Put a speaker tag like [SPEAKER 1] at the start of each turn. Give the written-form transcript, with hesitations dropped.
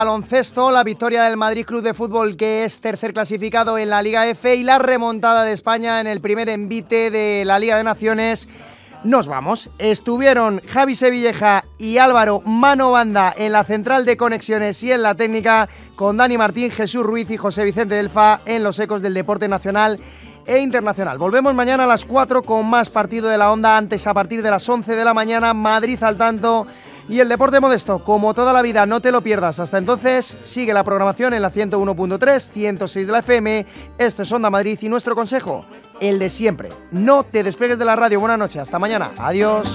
[SPEAKER 1] Baloncesto, la victoria del Madrid Club de Fútbol, que es tercer clasificado en la Liga F, y la remontada de España en el primer envite de la Liga de Naciones. Nos vamos. Estuvieron Javi Sevilleja y Álvaro Mano Banda en la central de conexiones y en la técnica, con Dani Martín, Jesús Ruiz y José Vicente Delfa en los ecos del deporte nacional e internacional. Volvemos mañana a las 4 con más partido de la Onda. Antes, a partir de las 11 de la mañana, Madrid al tanto y el deporte modesto, como toda la vida. No te lo pierdas. Hasta entonces, sigue la programación en la 101.3, 106 de la FM. Esto es Onda Madrid y nuestro consejo, el de siempre: no te despegues de la radio. Buenas noches, hasta mañana, adiós.